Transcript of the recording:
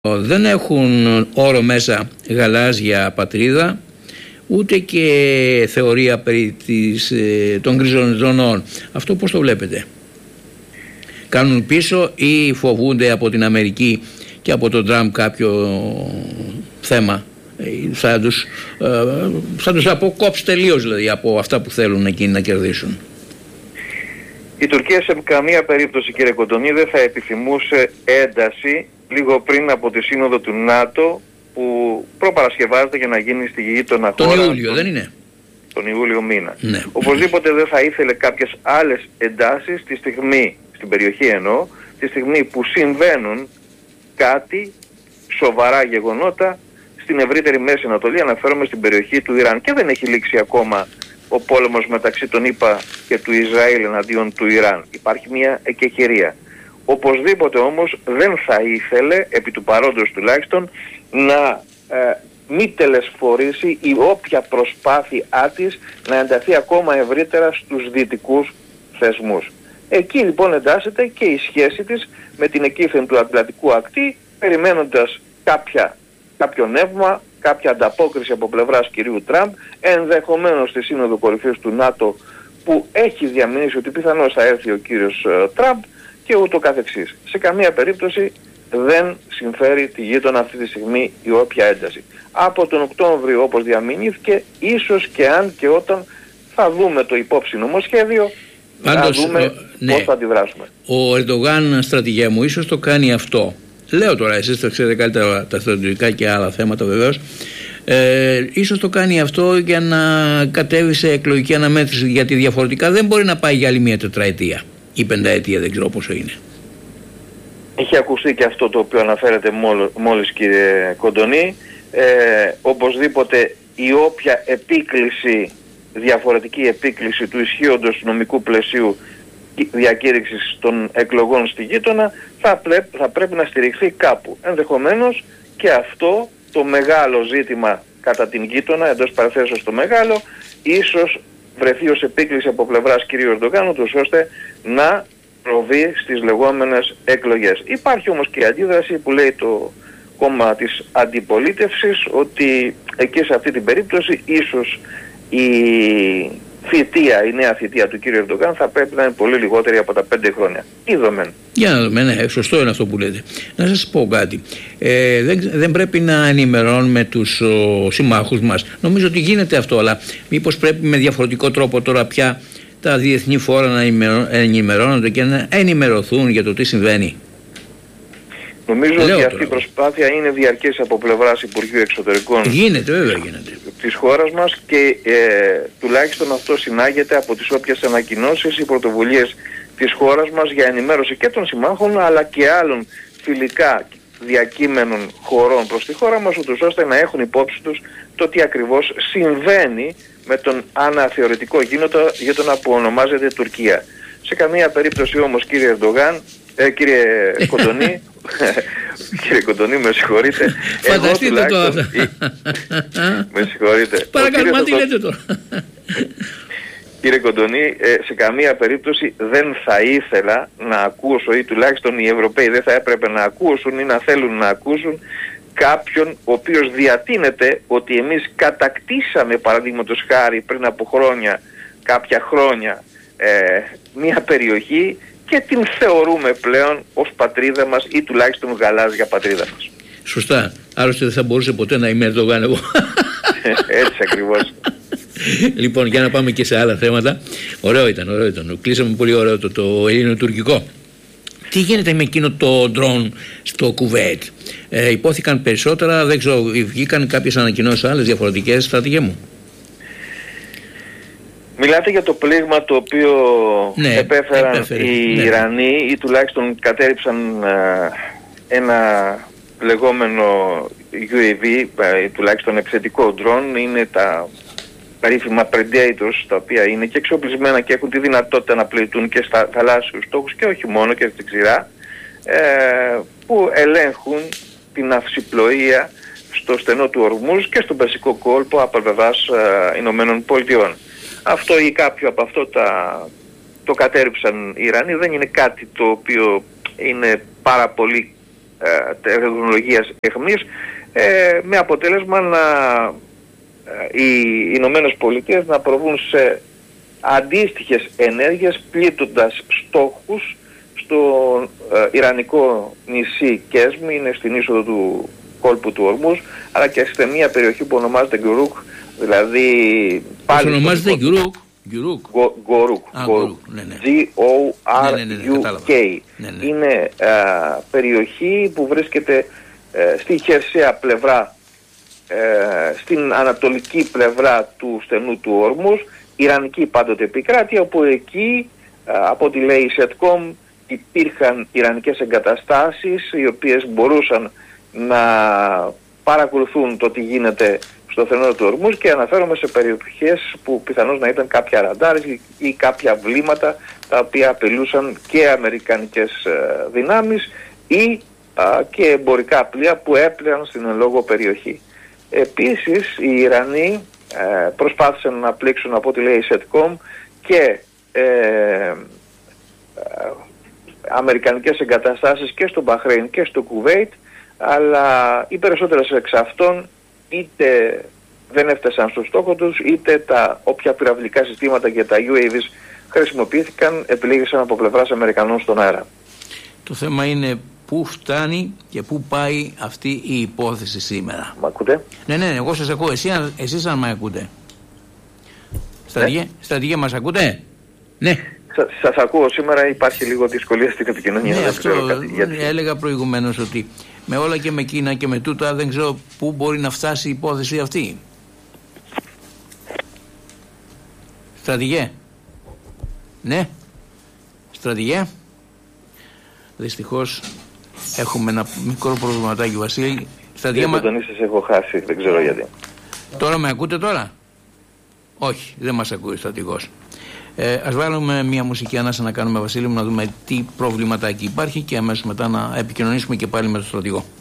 δεν έχουν όρο μέσα γαλάζια πατρίδα, ούτε και θεωρία περί των γκριζών ζωνών. Αυτό πώς το βλέπετε? Κάνουν πίσω ή φοβούνται από την Αμερική και από τον Τραμπ κάποιο θέμα? Θα τους αποκόψει τελείως, δηλαδή, από αυτά που θέλουν εκείνοι να κερδίσουν. Η Τουρκία σε καμία περίπτωση, κύριε Κοντονή, δεν θα επιθυμούσε ένταση λίγο πριν από τη σύνοδο του ΝΑΤΟ που προπαρασκευάζεται για να γίνει στη γείτονα χώρα. Τον Ιούλιο, δεν είναι? Τον Ιούλιο μήνα. Ναι. Οπωσδήποτε δεν θα ήθελε κάποιες άλλες εντάσεις τη στιγμή, στην περιοχή εννοώ, τη στιγμή που συμβαίνουν κάτι σοβαρά γεγονότα στην ευρύτερη Μέση Ανατολή, αναφέρομαι στην περιοχή του Ιράν. Και δεν έχει λήξει ακόμα ο πόλεμος μεταξύ των ΗΠΑ και του Ισραήλ εναντίον του Ιράν. Υπάρχει μια εκεχηρία. Οπωσδήποτε όμως δεν θα ήθελε, επί του παρόντος τουλάχιστον, να μη τελεσφορήσει η όποια προσπάθειά της να ενταθεί ακόμα ευρύτερα στους δυτικούς θεσμούς. Εκεί λοιπόν εντάσσεται και η σχέση της με την εκείθεν του Ατλαντικού ακτή, περιμένοντας κάποιο νεύμα, κάποια ανταπόκριση από πλευράς κυρίου Τραμπ, ενδεχομένως στη Σύνοδο Κορυφής του ΝΑΤΟ που έχει διαμηνήσει ότι πιθανώς θα έρθει ο κύριος Τραμπ και ούτω καθεξής. Σε καμία περίπτωση δεν συμφέρει τη γείτονα αυτή τη στιγμή η όποια ένταση. Από τον Οκτώβριο, όπως διαμηνήθηκε, ίσως και αν και όταν θα δούμε το υπόψη νομοσχέδιο, να δούμε πώς θα αντιδράσουμε. Ο Ερντογάν, στρατηγέ μου, ίσως το κάνει αυτό. Λέω τώρα, εσείς το ξέρετε καλύτερα τα στρατιωτικά και άλλα θέματα βεβαίως. Ίσως το κάνει αυτό για να κατέβει σε εκλογική αναμέτρηση, γιατί διαφορετικά δεν μπορεί να πάει για άλλη μια τετραετία ή πενταετία, δεν ξέρω πόσο είναι. Είχε ακουστεί και αυτό το οποίο αναφέρετε μόλις, κύριε Κοντονή. Οπωσδήποτε η όποια διαφορετική επίκληση του ισχύοντος νομικού πλαισίου διακήρυξης των εκλογών στη γείτονα θα πρέπει να στηριχθεί κάπου. Ενδεχομένως και αυτό το μεγάλο ζήτημα κατά την γείτονα, εντός παραθέσεως το μεγάλο, ίσως βρεθεί ως επίκληση από πλευράς κυρίου Ερντογάν, ώστε να προβεί στις λεγόμενες εκλογές. Υπάρχει όμως και η αντίδραση που λέει το κόμμα της αντιπολίτευσης ότι εκεί σε αυτή την περίπτωση ίσως η νέα θητεία του κύριου Ερντογάν θα πρέπει να είναι πολύ λιγότερη από τα 5 χρόνια. Είδομεν. Για να δούμε, ναι, σωστό είναι αυτό που λέτε. Να σας πω κάτι. Δεν πρέπει να ενημερώνουμε τους συμμάχους μας. Νομίζω ότι γίνεται αυτό, αλλά μήπως πρέπει με διαφορετικό τρόπο τώρα πια τα διεθνή φόρα να ενημερώνονται και να ενημερωθούν για το τι συμβαίνει? Νομίζω ότι αυτή η προσπάθεια είναι διαρκής από πλευράς Υπουργείου Εξωτερικών. Γίνεται, βέβαια γίνεται. Της χώρας μας και τουλάχιστον αυτό συνάγεται από τις όποιες ανακοινώσεις ή πρωτοβουλίες της χώρας μας για ενημέρωση και των συμμάχων αλλά και άλλων φιλικά διακείμενων χωρών προς τη χώρα μας, ούτως ώστε να έχουν υπόψη τους το τι ακριβώς συμβαίνει με τον αναθεωρητικό γείτονα που ονομάζεται Τουρκία. Σε καμία περίπτωση όμως, κύριε Ερντογάν, κύριε Κοντονή, κύριε Κοντονή, με συγχωρείτε. Φανταστείτε το αυτό. Με συγχωρείτε. Παρακαλώ, τι λέτε τώρα? Κύριε Κοντονή, σε καμία περίπτωση δεν θα ήθελα να ακούσω, ή τουλάχιστον οι Ευρωπαίοι δεν θα έπρεπε να ακούσουν ή να θέλουν να ακούσουν κάποιον ο οποίος διατείνεται ότι εμείς κατακτήσαμε, παραδείγματος χάρη, πριν από κάποια χρόνια μια περιοχή και την θεωρούμε πλέον ως πατρίδα μας ή τουλάχιστον γαλάζια πατρίδα μας. Σωστά. Άλλωστε δεν θα μπορούσε ποτέ να είμαι Ερντογάν εγώ. Έτσι ακριβώς. Λοιπόν, για να πάμε και σε άλλα θέματα. Ωραίο ήταν. Κλείσαμε πολύ ωραίο το ελληνοτουρκικό. Τι γίνεται με εκείνο το ντρόν στο Κουβέιτ? Υπόθηκαν περισσότερα, δεν ξέρω, βγήκαν κάποιες ανακοινώσεις άλλες διαφορετικές, στρατηγέ μου? Μιλάτε για το πλήγμα το οποίο επέφεραν οι Ιρανοί ή τουλάχιστον κατέριψαν ένα λεγόμενο UAV, τουλάχιστον επιθετικό ντρόν. Είναι τα περίφημα Predators, τα οποία είναι και εξοπλισμένα και έχουν τη δυνατότητα να πλουτούν και στα θαλάσσιους στόχους και όχι μόνο και στην ξηρά, που ελέγχουν την ναυσιπλοεία στο στενό του Ορμούζ και στον Περσικό κόλπο από πλευράς Ηνωμένων Πολιτειών. Αυτό ή κάποιο από αυτό το κατέριψαν οι Ιρανοί. Δεν είναι κάτι το οποίο είναι πάρα πολύ τεχνολογίας αιχμής, με αποτέλεσμα οι Ηνωμένες Πολιτείες να προβούν σε αντίστοιχες ενέργειες, πλήττοντας στόχους στο ιρανικό νησί Κέσμι, είναι στην είσοδο του κόλπου του Ορμούζ, αλλά και σε μια περιοχή που ονομάζεται Γκουρούκ, δηλαδή πάλι... Ονομάζεται Γκουρούκ. Γκορούκ. G-O-R-U-K. Είναι περιοχή που βρίσκεται στη χερσαία πλευρά, στην ανατολική πλευρά του στενού του Ορμούζ, ιρανική πάντοτε επικράτεια, όπου εκεί, από ό,τι λέει η ΣΕΤΚΟΜ, υπήρχαν ιρανικές εγκαταστάσεις οι οποίες μπορούσαν να παρακολουθούν το τι γίνεται στο στενό του Ορμούζ, και αναφέρομαι σε περιοχές που πιθανώς να ήταν κάποια ραντάρ ή κάποια βλήματα τα οποία απειλούσαν και αμερικανικές δυνάμεις ή και εμπορικά πλοία που έπλεαν στην εν λόγω περιοχή. Επίσης οι Ιρανοί προσπάθησαν να πλήξουν, από ό,τι λέει η ΣΕΤΚΟΜ, και αμερικανικές εγκαταστάσεις και στο Μπαχρέιν και στο Κουβέιτ, αλλά οι περισσότερες εξ αυτών είτε δεν έφτασαν στο στόχο τους, είτε τα όποια πυραυλικά συστήματα και τα UAVs χρησιμοποιήθηκαν επιλήγησαν από πλευράς Αμερικανών στον αέρα. Το θέμα είναι πού φτάνει και πού πάει αυτή η υπόθεση σήμερα. Μ' ακούτε? Ναι, εγώ σας ακούω. Εσείς αν με ακούτε? Στρατηγέ, μας ακούτε? Ναι. Σας ακούω. Σήμερα υπάρχει λίγο δυσκολία στην επικοινωνία. Ναι, αυτό έλεγα προηγουμένως, ότι με όλα και με Κίνα και με τούτα δεν ξέρω πού μπορεί να φτάσει η υπόθεση αυτή. Στρατηγέ. Ναι. Στρατηγέ. Δυστυχώς έχουμε ένα μικρό προβληματάκι, Βασίλη. Στρατηγέ, τον σας έχω χάσει, δεν ξέρω γιατί. Τώρα με ακούτε τώρα? Όχι, δεν μας ακούει ο στρατηγός. Ας βάλουμε μια μουσική ανάσα να κάνουμε, Βασίλη μου, να δούμε τι προβληματάκι υπάρχει και αμέσως μετά να επικοινωνήσουμε και πάλι με τον στρατηγό.